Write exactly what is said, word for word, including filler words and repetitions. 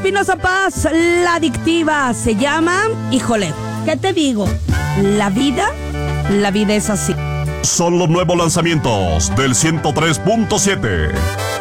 Espinosa Paz, la adictiva, se llama, híjole, ¿qué te digo? La vida, la vida es así. Son los nuevos lanzamientos del ciento tres punto siete.